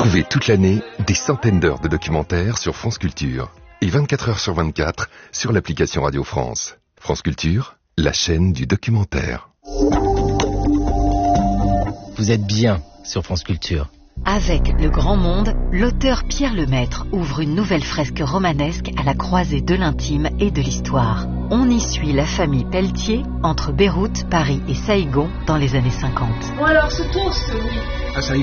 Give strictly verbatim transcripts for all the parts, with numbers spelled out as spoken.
Retrouvez toute l'année des centaines d'heures de documentaires sur France Culture et vingt-quatre heures sur vingt-quatre sur l'application Radio France. France Culture, la chaîne du documentaire. Vous êtes bien sur France Culture. Avec Le Grand Monde, l'auteur Pierre Lemaître ouvre une nouvelle fresque romanesque à la croisée de l'intime et de l'histoire. On y suit la famille Pelletier entre Beyrouth, Paris et Saïgon dans les années cinquante. Bon alors, ce toast, oui. À Saïgon ?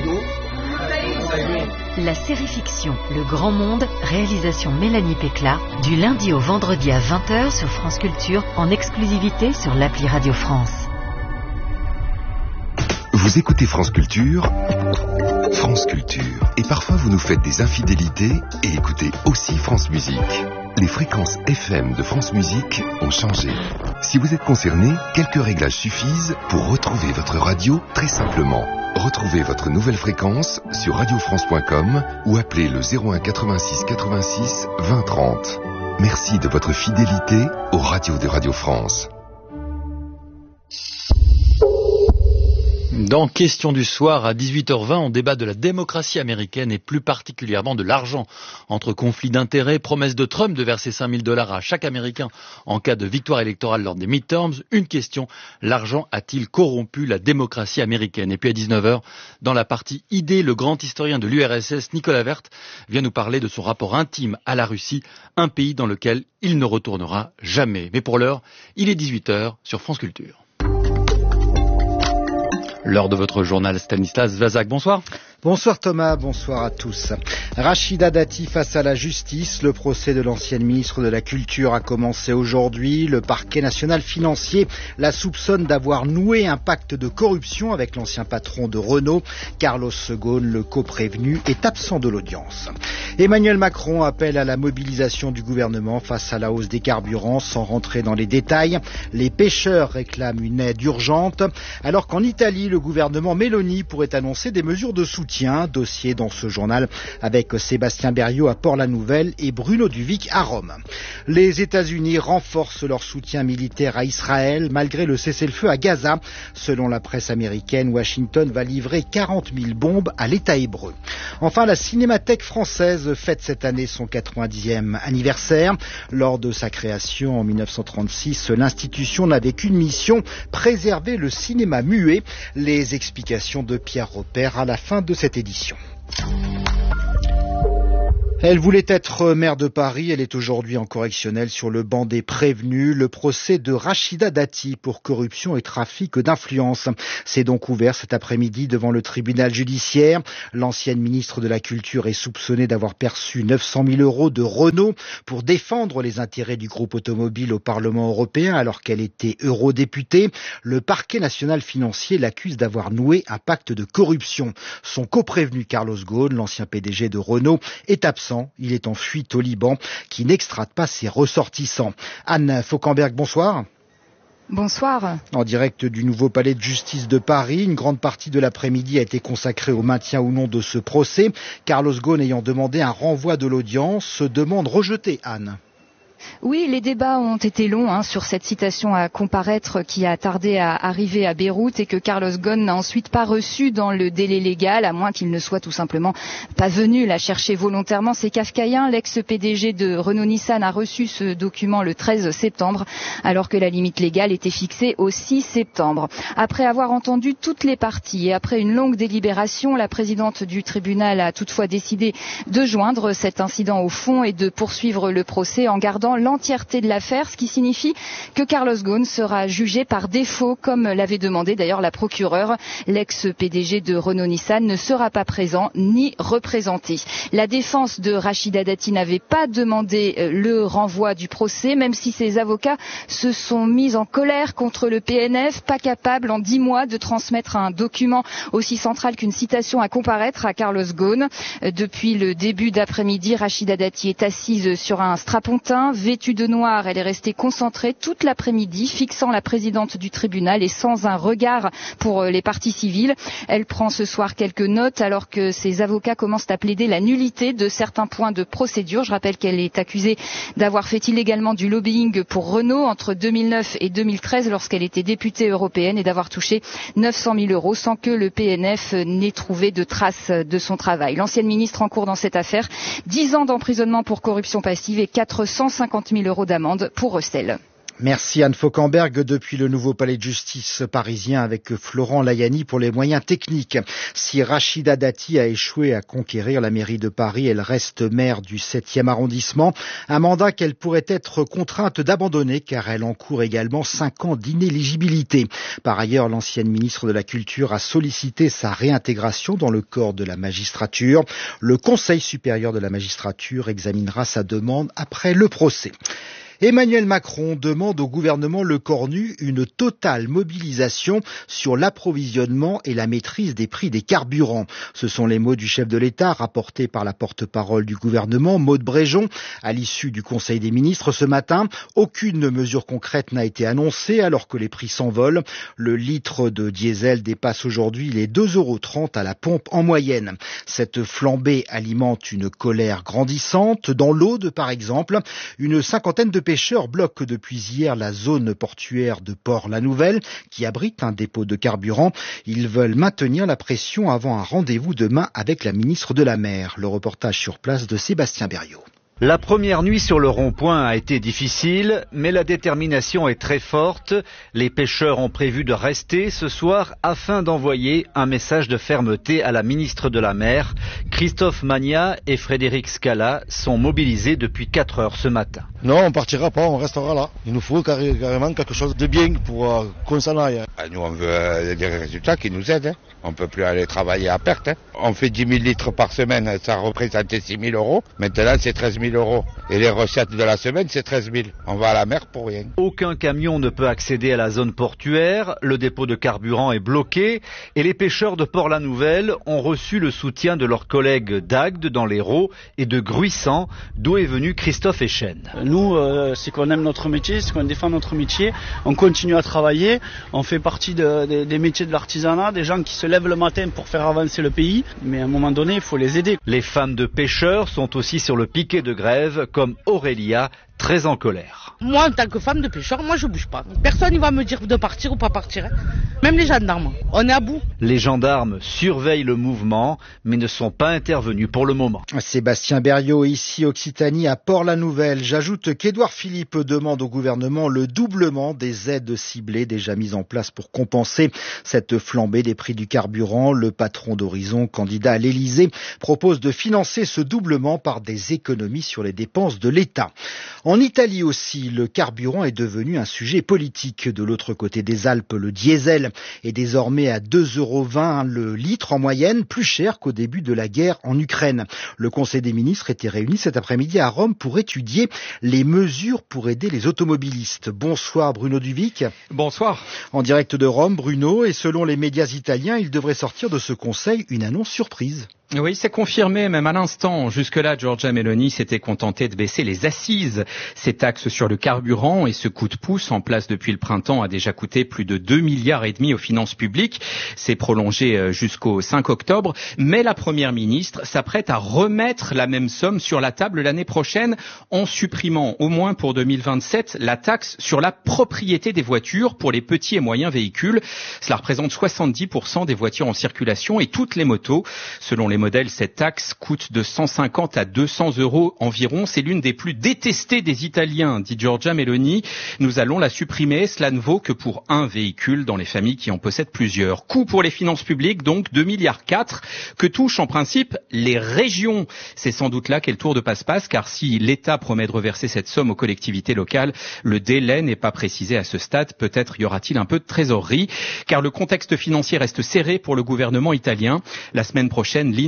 La série-fiction Le Grand Monde, réalisation Mélanie Pécla, du lundi au vendredi à vingt heures sur France Culture, en exclusivité sur l'appli Radio France. Vous écoutez France Culture, France Culture. Et parfois vous nous faites des infidélités et écoutez aussi France Musique. Les fréquences F M de France Musique ont changé. Si vous êtes concerné, quelques réglages suffisent pour retrouver votre radio très simplement. Retrouvez votre nouvelle fréquence sur radio france point com ou appelez le zéro un quatre-vingt-six quatre-vingt-six vingt trente. Merci de votre fidélité aux radios de Radio France. Dans Question du soir, à dix-huit heures vingt, on débat de la démocratie américaine et plus particulièrement de l'argent. Entre conflits d'intérêts, promesses de Trump de verser cinq mille dollars à chaque Américain en cas de victoire électorale lors des midterms, une question, l'argent a-t-il corrompu la démocratie américaine? Et puis à dix-neuf heures, dans la partie idée, le grand historien de l'U R S S, Nicolas Werth, vient nous parler de son rapport intime à la Russie, un pays dans lequel il ne retournera jamais. Mais pour l'heure, il est dix-huit heures sur France Culture. L'heure de votre journal, Stanislas Vazak, bonsoir. Bonsoir Thomas, bonsoir à tous. Rachida Dati face à la justice. Le procès de l'ancienne ministre de la Culture a commencé aujourd'hui. Le parquet national financier la soupçonne d'avoir noué un pacte de corruption avec l'ancien patron de Renault. Carlos Ghosn, le coprévenu, est absent de l'audience. Emmanuel Macron appelle à la mobilisation du gouvernement face à la hausse des carburants. Sans rentrer dans les détails, les pêcheurs réclament une aide urgente, alors qu'en Italie, le gouvernement Meloni pourrait annoncer des mesures de soutien. Dossier dans ce journal avec Sébastien Berriot à Port-la-Nouvelle et Bruno Duvic à Rome. Les États-Unis renforcent leur soutien militaire à Israël malgré le cessez-le-feu à Gaza. Selon la presse américaine, Washington va livrer quarante mille bombes à l'État hébreu. Enfin, la Cinémathèque française fête cette année son quatre-vingt-dixième anniversaire. Lors de sa création en mille neuf cent trente-six, l'institution n'avait qu'une mission, préserver le cinéma muet. Les explications de Pierre Robert à la fin de cette édition. Elle voulait être maire de Paris, elle est aujourd'hui en correctionnelle sur le banc des prévenus. Le procès de Rachida Dati pour corruption et trafic d'influence s'est donc ouvert cet après-midi devant le tribunal judiciaire. L'ancienne ministre de la Culture est soupçonnée d'avoir perçu neuf cent mille euros de Renault pour défendre les intérêts du groupe automobile au Parlement européen alors qu'elle était eurodéputée. Le parquet national financier l'accuse d'avoir noué un pacte de corruption. Son coprévenu Carlos Ghosn, l'ancien P D G de Renault, est absent. Il est en fuite au Liban, qui n'extrade pas ses ressortissants. Anne Fauquemberg, bonsoir. Bonsoir. En direct du nouveau palais de justice de Paris, une grande partie de l'après-midi a été consacrée au maintien ou non de ce procès. Carlos Ghosn ayant demandé un renvoi de l'audience, se demande rejetée, Anne. Oui, les débats ont été longs hein, sur cette citation à comparaître qui a tardé à arriver à Beyrouth et que Carlos Ghosn n'a ensuite pas reçu dans le délai légal, à moins qu'il ne soit tout simplement pas venu la chercher volontairement. C'est kafkaïen. L'ex-P D G de Renault-Nissan a reçu ce document le treize septembre, alors que la limite légale était fixée au six septembre. Après avoir entendu toutes les parties et après une longue délibération, la présidente du tribunal a toutefois décidé de joindre cet incident au fond et de poursuivre le procès en gardant l'entièreté de l'affaire, ce qui signifie que Carlos Ghosn sera jugé par défaut, comme l'avait demandé d'ailleurs la procureure. L'ex-P D G de Renault-Nissan ne sera pas présent ni représenté. La défense de Rachida Dati n'avait pas demandé le renvoi du procès, même si ses avocats se sont mis en colère contre le P N F, pas capable en dix mois de transmettre un document aussi central qu'une citation à comparaître à Carlos Ghosn. Depuis le début d'après-midi, Rachida Dati est assise sur un strapontin, Vêtue de noir, elle est restée concentrée toute l'après-midi, fixant la présidente du tribunal et sans un regard pour les parties civiles. Elle prend ce soir quelques notes alors que ses avocats commencent à plaider la nullité de certains points de procédure. Je rappelle qu'elle est accusée d'avoir fait illégalement du lobbying pour Renault entre deux mille neuf et deux mille treize lorsqu'elle était députée européenne et d'avoir touché neuf cent mille euros sans que le P N F n'ait trouvé de traces de son travail. L'ancienne ministre encourt dans cette affaire dix ans d'emprisonnement pour corruption passive et quatre cent cinquante mille euros d'amende pour recel. Merci Anne Fauquemberg depuis le nouveau palais de justice parisien avec Florent Layani pour les moyens techniques. Si Rachida Dati a échoué à conquérir la mairie de Paris, elle reste maire du septième arrondissement, un mandat qu'elle pourrait être contrainte d'abandonner car elle encourt également cinq ans d'inéligibilité. Par ailleurs, l'ancienne ministre de la Culture a sollicité sa réintégration dans le corps de la magistrature. Le Conseil supérieur de la magistrature examinera sa demande après le procès. Emmanuel Macron demande au gouvernement Le Cornu une totale mobilisation sur l'approvisionnement et la maîtrise des prix des carburants. Ce sont les mots du chef de l'État rapportés par la porte-parole du gouvernement, Maud Bréjon, à l'issue du Conseil des ministres ce matin. Aucune mesure concrète n'a été annoncée alors que les prix s'envolent. Le litre de diesel dépasse aujourd'hui les deux euros trente à la pompe en moyenne. Cette flambée alimente une colère grandissante. Dans l'Aude, par exemple, une cinquantaine de pêcheurs bloquent depuis hier la zone portuaire de Port-la-Nouvelle qui abrite un dépôt de carburant. Ils veulent maintenir la pression avant un rendez-vous demain avec la ministre de la Mer. Le reportage sur place de Sébastien Berriot. La première nuit sur le rond-point a été difficile, mais la détermination est très forte. Les pêcheurs ont prévu de rester ce soir afin d'envoyer un message de fermeté à la ministre de la Mer. Christophe Magna et Frédéric Scala sont mobilisés depuis quatre heures ce matin. Non, on partira pas, on restera là. Il nous faut carrément quelque chose de bien pour euh, qu'on s'en aille. Nous, on veut euh, des résultats qui nous aident. Hein. On ne peut plus aller travailler à perte. Hein. On fait dix mille litres par semaine, ça représentait six mille euros. Maintenant, c'est treize mille euros. Et les recettes de la semaine, c'est treize mille. On va à la mer pour rien. Aucun camion ne peut accéder à la zone portuaire. Le dépôt de carburant est bloqué. Et les pêcheurs de Port-la-Nouvelle ont reçu le soutien de leurs collègues d'Agde dans l'Hérault et de Gruissant, d'où est venu Christophe Echen. Nous, euh, c'est qu'on aime notre métier, c'est qu'on défend notre métier. On continue à travailler. On fait partie de, de, des métiers de l'artisanat, des gens qui se lèvent le matin pour faire avancer le pays. Mais à un moment donné, il faut les aider. Les femmes de pêcheurs sont aussi sur le piquet de grève, comme Aurélia, très en colère. Moi, en tant que femme de pêcheur, moi je bouge pas. Personne ne va me dire de partir ou pas partir. Même les gendarmes, on est à bout. Les gendarmes surveillent le mouvement, mais ne sont pas intervenus pour le moment. Sébastien Berriot, ici Occitanie, à Port-la-Nouvelle. J'ajoute qu'Édouard Philippe demande au gouvernement le doublement des aides ciblées déjà mises en place pour compenser cette flambée des prix du carburant. Le patron d'Horizon, candidat à l'Élysée, propose de financer ce doublement par des économies sur les dépenses de l'État. En Italie aussi, le carburant est devenu un sujet politique. De l'autre côté des Alpes, le diesel est désormais à deux euros vingt le litre en moyenne, plus cher qu'au début de la guerre en Ukraine. Le Conseil des ministres était réuni cet après-midi à Rome pour étudier les mesures pour aider les automobilistes. Bonsoir Bruno Duvic. Bonsoir. En direct de Rome, Bruno, et selon les médias italiens, il devrait sortir de ce Conseil une annonce surprise. Oui, c'est confirmé, même à l'instant. Jusque-là, Giorgia Meloni s'était contentée de baisser les assises. Ces taxes sur le carburant et ce coup de pouce en place depuis le printemps a déjà coûté plus de deux milliards et demi aux finances publiques. C'est prolongé jusqu'au cinq octobre. Mais la première ministre s'apprête à remettre la même somme sur la table l'année prochaine en supprimant, au moins pour deux mille vingt-sept, la taxe sur la propriété des voitures pour les petits et moyens véhicules. Cela représente soixante-dix pour cent des voitures en circulation et toutes les motos. Selon les modèles, cette taxe coûte de cent cinquante à deux cents euros environ. C'est l'une des plus détestées des Italiens, dit Giorgia Meloni. Nous allons la supprimer. Cela ne vaut que pour un véhicule dans les familles qui en possèdent plusieurs. Coût pour les finances publiques, donc deux virgule quatre milliards, que touchent en principe les régions. C'est sans doute là qu'est le tour de passe-passe, car si l'État promet de reverser cette somme aux collectivités locales, le délai n'est pas précisé à ce stade. Peut-être y aura-t-il un peu de trésorerie, car le contexte financier reste serré pour le gouvernement italien. La semaine prochaine, l'I N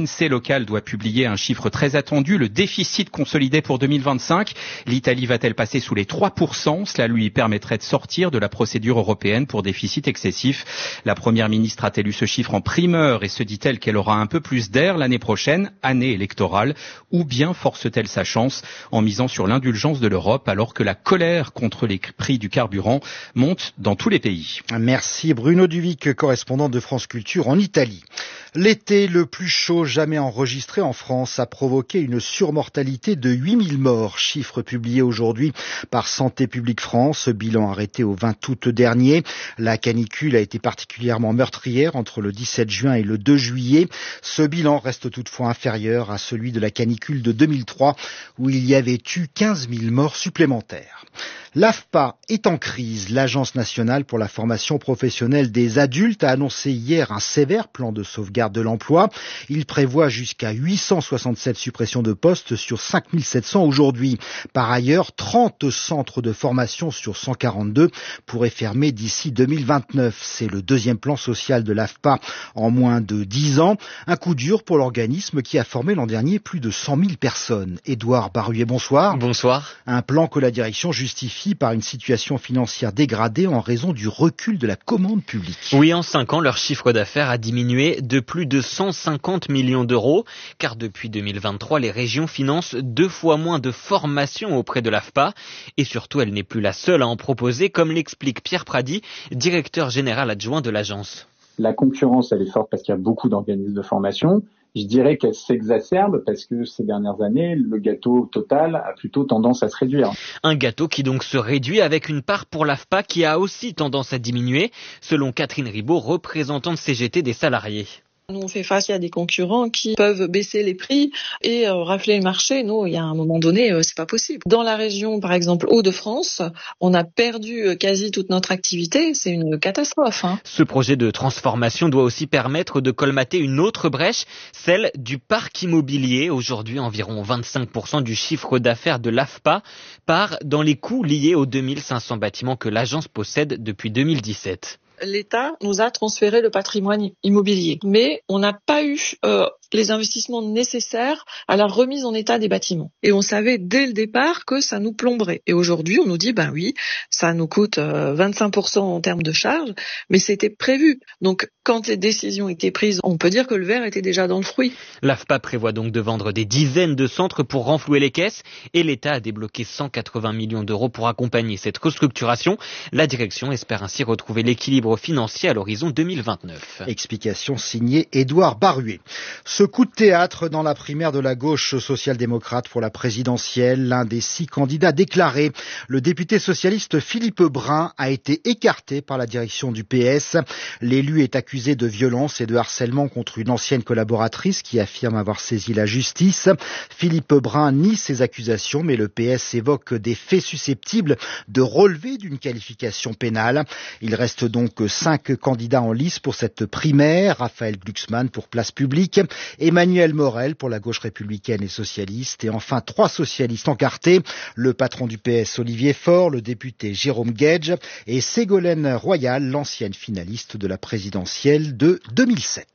L'Insee local doit publier un chiffre très attendu, le déficit consolidé pour deux mille vingt-cinq. L'Italie va-t-elle passer sous les trois pour cent? Cela lui permettrait de sortir de la procédure européenne pour déficit excessif. La première ministre a-t-elle eu ce chiffre en primeur et se dit-elle qu'elle aura un peu plus d'air l'année prochaine, année électorale, ou bien force-t-elle sa chance en misant sur l'indulgence de l'Europe alors que la colère contre les prix du carburant monte dans tous les pays? Merci Bruno Duvic, correspondant de France Culture en Italie. L'été le plus chaud jamais enregistré en France a provoqué une surmortalité de huit mille morts, chiffre publié aujourd'hui par Santé publique France, bilan arrêté au vingt août dernier. La canicule a été particulièrement meurtrière entre le dix-sept juin et le deux juillet. Ce bilan reste toutefois inférieur à celui de la canicule de deux mille trois où il y avait eu quinze mille morts supplémentaires. L'A F P A est en crise. L'Agence nationale pour la formation professionnelle des adultes a annoncé hier un sévère plan de sauvegarde de l'emploi. Il prévoit jusqu'à huit cent soixante-sept suppressions de postes sur cinq mille sept cents aujourd'hui. Par ailleurs, trente centres de formation sur cent quarante-deux pourraient fermer d'ici deux mille vingt-neuf. C'est le deuxième plan social de l'A F P A en moins de dix ans. Un coup dur pour l'organisme qui a formé l'an dernier plus de cent mille personnes. Édouard Baruet, bonsoir. Bonsoir. Un plan que la direction justifie par une situation financière dégradée en raison du recul de la commande publique. Oui, en cinq ans, leur chiffre d'affaires a diminué de plus de cent cinquante millions d'euros, car depuis deux mille vingt-trois, les régions financent deux fois moins de formations auprès de l'A F P A, et surtout, elle n'est plus la seule à en proposer, comme l'explique Pierre Prady, directeur général adjoint de l'agence. La concurrence, elle est forte parce qu'il y a beaucoup d'organismes de formation. Je dirais qu'elle s'exacerbe parce que ces dernières années, le gâteau total a plutôt tendance à se réduire. Un gâteau qui donc se réduit avec une part pour l'A F P A qui a aussi tendance à diminuer, selon Catherine Ribaud, représentante C G T des salariés. Nous, on fait face à des concurrents qui peuvent baisser les prix et euh, rafler le marché. Nous, il y a un moment donné, euh, c'est pas possible. Dans la région, par exemple, Hauts-de-France, on a perdu euh, quasi toute notre activité. C'est une catastrophe. Hein. Ce projet de transformation doit aussi permettre de colmater une autre brèche, celle du parc immobilier. Aujourd'hui, environ vingt-cinq pour cent du chiffre d'affaires de l'A F P A part dans les coûts liés aux deux mille cinq cents bâtiments que l'agence possède depuis deux mille dix-sept. L'État nous a transféré le patrimoine immobilier, mais on n'a pas eu euh, les investissements nécessaires à la remise en état des bâtiments. Et on savait dès le départ que ça nous plomberait. Et aujourd'hui, on nous dit, ben oui, ça nous coûte euh, vingt-cinq pour cent en termes de charges, mais c'était prévu. Donc, quand les décisions étaient prises, on peut dire que le verre était déjà dans le fruit. L'A F P A prévoit donc de vendre des dizaines de centres pour renflouer les caisses et l'État a débloqué cent quatre-vingts millions d'euros pour accompagner cette restructuration. La direction espère ainsi retrouver l'équilibre financier à l'horizon deux mille vingt-neuf. Explication signée Édouard Baruet. Ce coup de théâtre dans la primaire de la gauche social-démocrate pour la présidentielle, l'un des six candidats déclarés, le député socialiste Philippe Brun, a été écarté par la direction du P S. L'élu est accusé de violence et de harcèlement contre une ancienne collaboratrice qui affirme avoir saisi la justice. Philippe Brun nie ces accusations, mais le P S évoque des faits susceptibles de relever d'une qualification pénale. Il reste donc cinq candidats en lice pour cette primaire. Raphaël Glucksmann pour Place Publique, Emmanuel Morel pour la gauche républicaine et socialiste, et enfin trois socialistes encartés, le patron du P S Olivier Faure, le député Jérôme Guedj et Ségolène Royal, l'ancienne finaliste de la présidentielle de deux mille sept.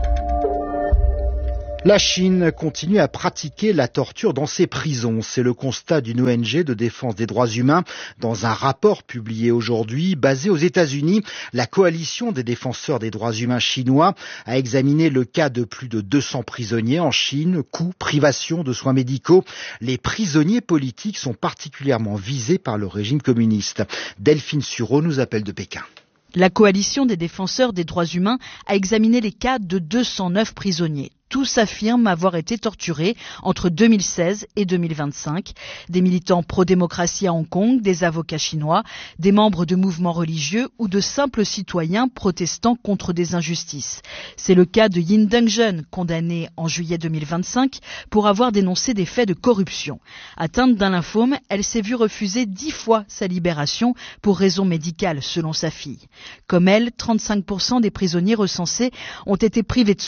La Chine continue à pratiquer la torture dans ses prisons. C'est le constat d'une O N G de défense des droits humains dans un rapport publié aujourd'hui. Basé aux États-Unis, la coalition des défenseurs des droits humains chinois a examiné le cas de plus de deux cents prisonniers en Chine. Coups, privations de soins médicaux. Les prisonniers politiques sont particulièrement visés par le régime communiste. Delphine Sureau nous appelle de Pékin. La coalition des défenseurs des droits humains a examiné les cas de deux cent neuf prisonniers. Tous affirment avoir été torturés entre deux mille seize et deux mille vingt-cinq. Des militants pro-démocratie à Hong Kong, des avocats chinois, des membres de mouvements religieux ou de simples citoyens protestant contre des injustices. C'est le cas de Yin Dengzhen, condamnée en juillet deux mille vingt-cinq pour avoir dénoncé des faits de corruption. Atteinte d'un lymphome, elle s'est vue refuser dix fois sa libération pour raison médicale, selon sa fille. Comme elle, trente-cinq pour cent des prisonniers recensés ont été privés de soins.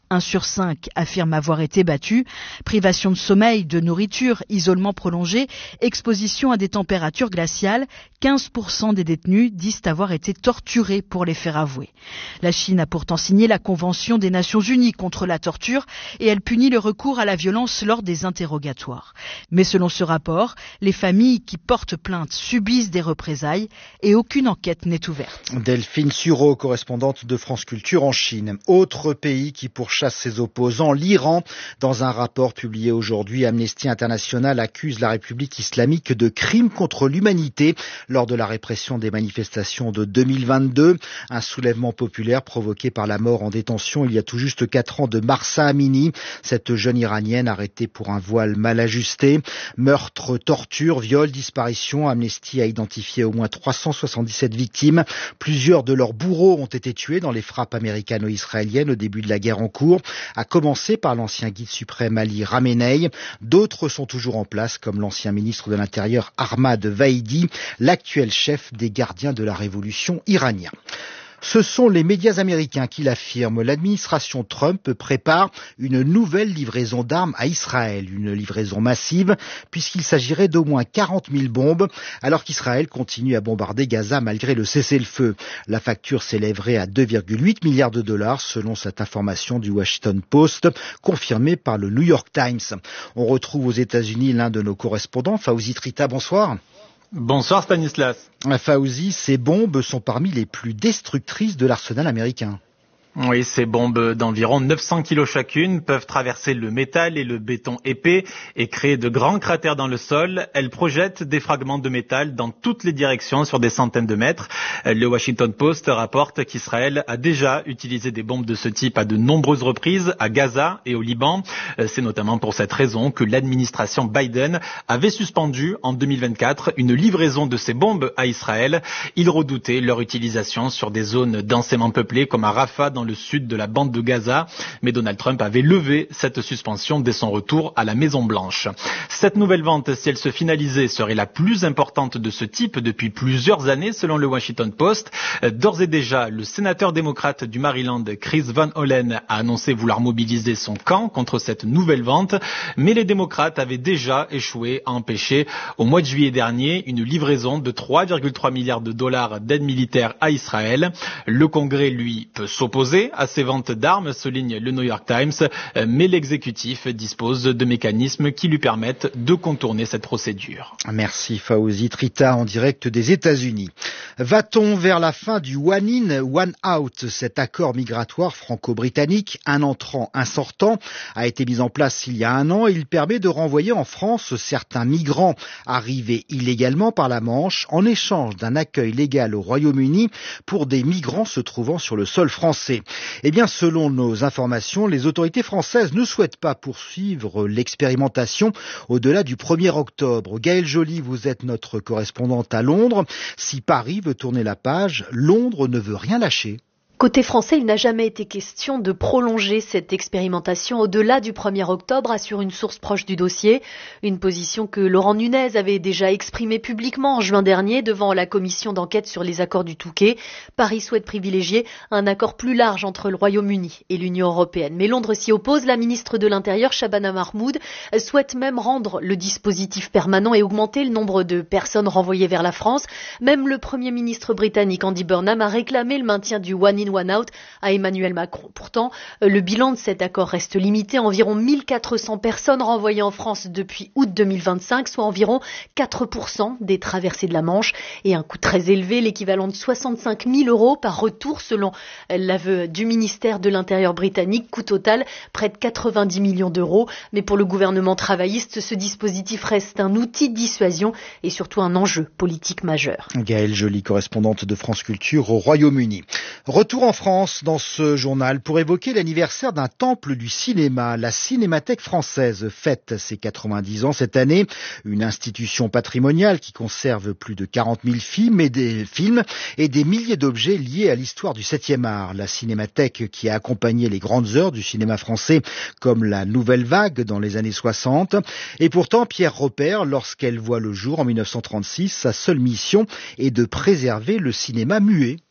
Un sur cinq affirme avoir été battu. Privation de sommeil, de nourriture, isolement prolongé, exposition à des températures glaciales. quinze pour cent des détenus disent avoir été torturés pour les faire avouer. La Chine a pourtant signé la Convention des Nations Unies contre la torture et elle punit le recours à la violence lors des interrogatoires. Mais selon ce rapport, les familles qui portent plainte subissent des représailles et aucune enquête n'est ouverte. Delphine Sureau, correspondante de France Culture en Chine. Autre pays qui pourchasse ses opposants, l'Iran. Dans un rapport publié aujourd'hui, Amnesty International accuse la République islamique de crimes contre l'humanité lors de la répression des manifestations de deux mille vingt-deux. Un soulèvement populaire provoqué par la mort en détention il y a tout juste quatre ans de Mahsa Amini, cette jeune Iranienne arrêtée pour un voile mal ajusté. Meurtre, torture, viol, disparition. Amnesty a identifié au moins trois cent soixante-dix-sept victimes. Plusieurs de leurs bourreaux ont été tués dans les frappes américano-israéliennes au début de la guerre en cours, à commencer par l'ancien guide suprême Ali Khamenei. D'autres sont toujours en place, comme l'ancien ministre de l'Intérieur Ahmad Vaidi, l'actuel chef des gardiens de la révolution iranien. Ce sont les médias américains qui l'affirment. L'administration Trump prépare une nouvelle livraison d'armes à Israël, une livraison massive puisqu'il s'agirait d'au moins quarante mille bombes, alors qu'Israël continue à bombarder Gaza malgré le cessez-le-feu. La facture s'élèverait à deux virgule huit milliards de dollars selon cette information du Washington Post, confirmée par le New York Times. On retrouve aux États-Unis l'un de nos correspondants, Fawzi Trita, bonsoir. Bonsoir Stanislas. Fawzi, ces bombes sont parmi les plus destructrices de l'arsenal américain. Oui, ces bombes d'environ neuf cents kilos chacune peuvent traverser le métal et le béton épais et créer de grands cratères dans le sol. Elles projettent des fragments de métal dans toutes les directions sur des centaines de mètres. Le Washington Post rapporte qu'Israël a déjà utilisé des bombes de ce type à de nombreuses reprises à Gaza et au Liban. C'est notamment pour cette raison que l'administration Biden avait suspendu en deux mille vingt-quatre une livraison de ces bombes à Israël. Il redoutait leur utilisation sur des zones densément peuplées comme à Rafah dans le sud de la bande de Gaza, mais Donald Trump avait levé cette suspension dès son retour à la Maison-Blanche. Cette nouvelle vente, si elle se finalisait, serait la plus importante de ce type depuis plusieurs années, selon le Washington Post. D'ores et déjà, le sénateur démocrate du Maryland, Chris Van Hollen, a annoncé vouloir mobiliser son camp contre cette nouvelle vente, mais les démocrates avaient déjà échoué à empêcher, au mois de juillet dernier, une livraison de trois virgule trois milliards de dollars d'aide militaire à Israël. Le Congrès, lui, peut s'opposer à ces ventes d'armes, souligne le New York Times, mais l'exécutif dispose de mécanismes qui lui permettent de contourner cette procédure. Merci Fawzi Trita en direct des États-Unis. Va-t-on vers la fin du one in, one out? Cet accord migratoire franco-britannique, un entrant, un sortant, a été mis en place il y a un an et il permet de renvoyer en France certains migrants arrivés illégalement par la Manche en échange d'un accueil légal au Royaume-Uni pour des migrants se trouvant sur le sol français. Eh bien, selon nos informations, les autorités françaises ne souhaitent pas poursuivre l'expérimentation au-delà du premier octobre. Gaëlle Joly, vous êtes notre correspondante à Londres. Si Paris veut tourner la page, Londres ne veut rien lâcher. Côté français, il n'a jamais été question de prolonger cette expérimentation au-delà du premier octobre, assure une source proche du dossier. Une position que Laurent Nunez avait déjà exprimée publiquement en juin dernier devant la commission d'enquête sur les accords du Touquet. Paris souhaite privilégier un accord plus large entre le Royaume-Uni et l'Union européenne. Mais Londres s'y oppose. La ministre de l'Intérieur, Shabana Mahmoud, souhaite même rendre le dispositif permanent et augmenter le nombre de personnes renvoyées vers la France. Même le Premier ministre britannique, Andy Burnham, a réclamé le maintien du one in one out à Emmanuel Macron. Pourtant, le bilan de cet accord reste limité. Environ mille quatre cents personnes renvoyées en France depuis août deux mille vingt-cinq, soit environ quatre pour cent des traversées de la Manche et un coût très élevé, l'équivalent de soixante-cinq mille euros par retour selon l'aveu du ministère de l'Intérieur britannique. Coût total, près de quatre-vingt-dix millions d'euros. Mais pour le gouvernement travailliste, ce dispositif reste un outil de dissuasion et surtout un enjeu politique majeur. Gaëlle Joly, correspondante de France Culture au Royaume-Uni. Retour en France dans ce journal pour évoquer l'anniversaire d'un temple du cinéma. La Cinémathèque française fête ses quatre-vingt-dix ans cette année. Une institution patrimoniale qui conserve plus de quarante mille films et des films et des milliers d'objets liés à l'histoire du septième art. La Cinémathèque qui a accompagné les grandes heures du cinéma français comme la Nouvelle Vague dans les années soixante. Et pourtant, Pierre Robert, lorsqu'elle voit le jour en mille neuf cent trente-six, sa seule mission est de préserver le cinéma muet.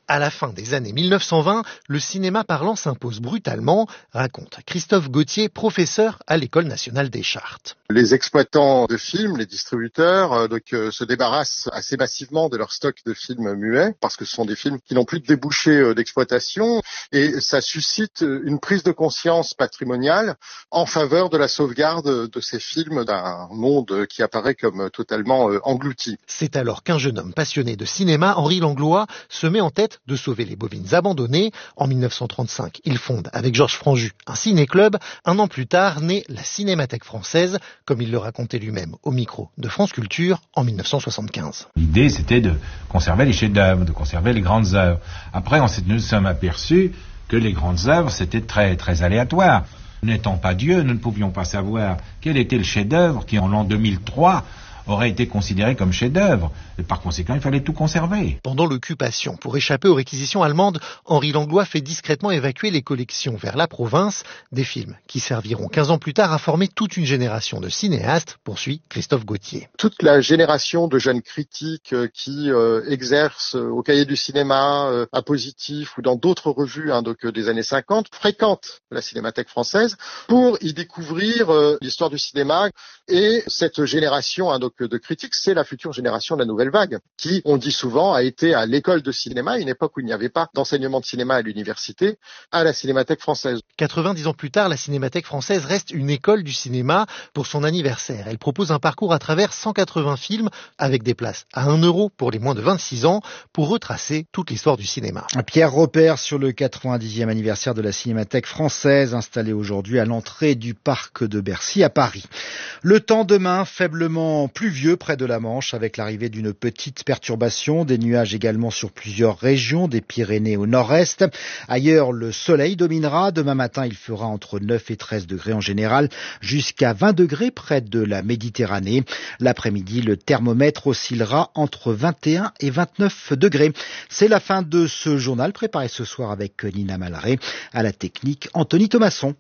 À la fin des années mille neuf cent vingt, le cinéma parlant s'impose brutalement, raconte Christophe Gauthier, professeur à l'École nationale des chartes. Les exploitants de films, les distributeurs, euh, donc, euh, se débarrassent assez massivement de leur stock de films muets parce que ce sont des films qui n'ont plus de débouchés euh, d'exploitation et ça suscite une prise de conscience patrimoniale en faveur de la sauvegarde de ces films d'un monde qui apparaît comme totalement euh, englouti. C'est alors qu'un jeune homme passionné de cinéma, Henri Langlois, se met en tête de sauver les bovines abandonnées. En mille neuf cent trente-cinq, il fonde avec Georges Franju un ciné-club. Un an plus tard, naît la Cinémathèque française, comme il le racontait lui-même au micro de France Culture en mille neuf cent soixante-quinze. L'idée, c'était de conserver les chefs-d'œuvre, de conserver les grandes œuvres. Après, on s'est, nous sommes aperçus que les grandes œuvres, c'était très, très aléatoire. N'étant pas Dieu, nous ne pouvions pas savoir quel était le chef-d'œuvre qui, en l'an deux mille trois, aurait été considéré comme chef-d'œuvre. Et par conséquent, il fallait tout conserver. Pendant l'occupation, pour échapper aux réquisitions allemandes, Henri Langlois fait discrètement évacuer les collections vers la province, des films qui serviront quinze ans plus tard à former toute une génération de cinéastes, poursuit Christophe Gauthier. Toute la génération de jeunes critiques euh, qui euh, exercent euh, au Cahier du cinéma, euh, à Positif ou dans d'autres revues hein, donc, euh, des années cinquante, fréquentent la Cinémathèque française pour y découvrir euh, l'histoire du cinéma. Et cette génération hein, donc, de critiques, c'est la future génération de la nouvelle vague, qui, on dit souvent, a été à l'école de cinéma, à une époque où il n'y avait pas d'enseignement de cinéma à l'université, à la Cinémathèque française. quatre-vingt-dix ans plus tard, la Cinémathèque française reste une école du cinéma pour son anniversaire. Elle propose un parcours à travers cent quatre-vingts films, avec des places à un euro pour les moins de vingt-six ans, pour retracer toute l'histoire du cinéma. Pierre Repère sur le quatre-vingt-dixième anniversaire de la Cinémathèque française, installée aujourd'hui à l'entrée du parc de Bercy à Paris. Le temps demain, faiblement pluvieux près de la Manche, avec l'arrivée d'une petite perturbation, des nuages également sur plusieurs régions, des Pyrénées au nord-est. Ailleurs, le soleil dominera. Demain matin, il fera entre neuf et treize degrés en général, jusqu'à vingt degrés près de la Méditerranée. L'après-midi, le thermomètre oscillera entre vingt et un et vingt-neuf degrés. C'est la fin de ce journal préparé ce soir avec Nina Malaret. À la technique, Anthony Thomasson.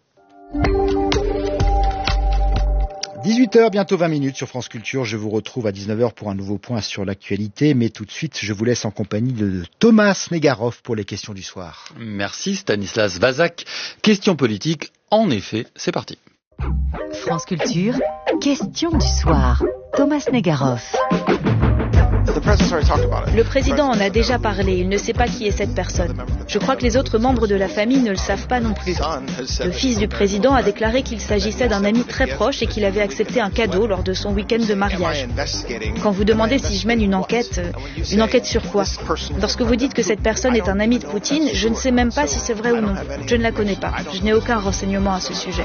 dix-huit heures, bientôt vingt minutes sur France Culture. Je vous retrouve à dix-neuf heures pour un nouveau point sur l'actualité. Mais tout de suite, je vous laisse en compagnie de Thomas Negaroff pour les questions du soir. Merci Stanislas Vazak. Question politique, en effet, c'est parti. France Culture, question du soir. Thomas Negaroff. Le président en a déjà parlé, il ne sait pas qui est cette personne. Je crois que les autres membres de la famille ne le savent pas non plus. Le fils du président a déclaré qu'il s'agissait d'un ami très proche et qu'il avait accepté un cadeau lors de son week-end de mariage. Quand vous demandez si je mène une enquête, une enquête sur quoi? Lorsque vous dites que cette personne est un ami de Poutine, je ne sais même pas si c'est vrai ou non. Je ne la connais pas. Je n'ai aucun renseignement à ce sujet.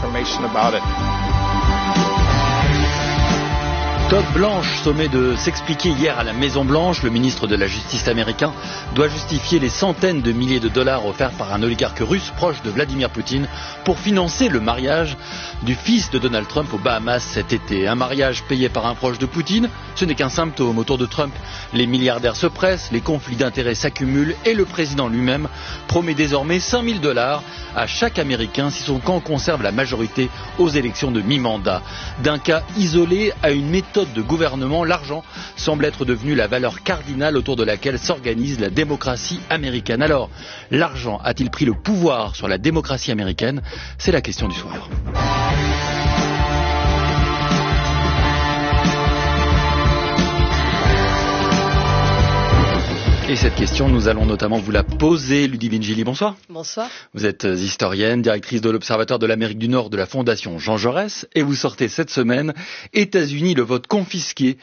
Todd Blanche sommet de s'expliquer hier à la Maison-Blanche. Le ministre de la Justice américain doit justifier les centaines de milliers de dollars offerts par un oligarque russe proche de Vladimir Poutine pour financer le mariage du fils de Donald Trump aux Bahamas cet été. Un mariage payé par un proche de Poutine, ce n'est qu'un symptôme. Autour de Trump, les milliardaires se pressent, les conflits d'intérêts s'accumulent et le président lui-même promet désormais cinq mille dollars à chaque Américain si son camp conserve la majorité aux élections de mi-mandat. D'un cas isolé à une méthode de gouvernement, l'argent semble être devenu la valeur cardinale autour de laquelle s'organise la démocratie américaine. Alors, l'argent a-t-il pris le pouvoir sur la démocratie américaine? C'est la question du soir. Et cette question, nous allons notamment vous la poser. Ludivine Gilly, bonsoir. Bonsoir. Vous êtes historienne, directrice de l'Observatoire de l'Amérique du Nord de la Fondation Jean Jaurès, et vous sortez cette semaine États-Unis, le vote confisqué